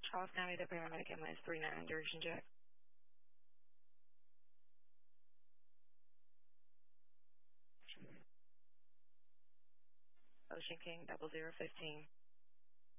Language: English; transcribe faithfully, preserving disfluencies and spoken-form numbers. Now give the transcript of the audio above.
Charles County, the paramedic M S three nine duration check. Ocean King double zero fifteen.